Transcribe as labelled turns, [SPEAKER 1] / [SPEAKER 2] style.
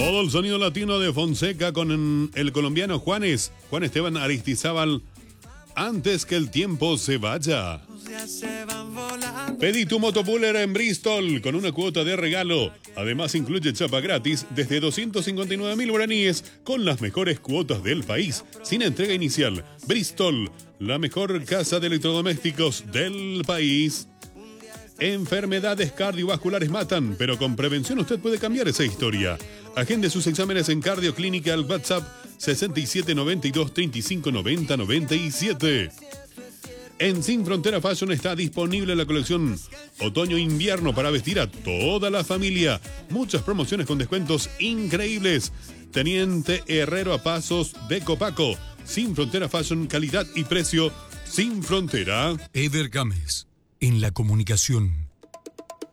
[SPEAKER 1] Todo el sonido latino de Fonseca con el colombiano Juan Esteban Aristizábal. Antes que el tiempo se vaya. Pedí tu Motopooler en Bristol con una cuota de regalo. Además incluye chapa gratis desde 259.000 guaraníes con las mejores cuotas del país, sin entrega inicial. Bristol, la mejor casa de electrodomésticos del país. Enfermedades cardiovasculares matan, pero con prevención usted puede cambiar esa historia. Agende sus exámenes en Cardioclínica al WhatsApp 6792 35 90 97. En Sin Frontera Fashion está disponible la colección Otoño-Invierno para vestir a toda la familia. Muchas promociones con descuentos increíbles. Teniente Herrero a pasos de Copaco. Sin Frontera Fashion, calidad y precio sin frontera.
[SPEAKER 2] Eder Gámez, en la comunicación.